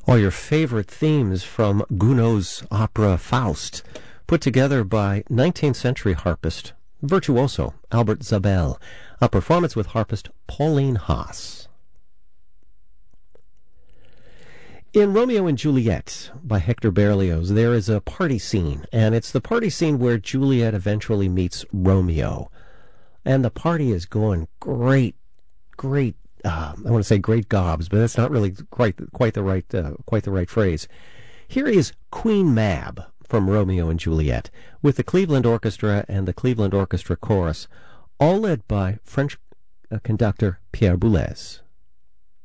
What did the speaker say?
All your favorite themes from Gounod's opera Faust, put together by 19th century harpist, virtuoso Albert Zabel, a performance with harpist Pauline Haas. In Romeo and Juliet by Hector Berlioz, there is a party scene, and it's the party scene where Juliet eventually meets Romeo. And the party is going great, I want to say great gobs, but that's not really quite the right phrase. Here is Queen Mab from Romeo and Juliet, with the Cleveland Orchestra and the Cleveland Orchestra Chorus, all led by French conductor Pierre Boulez.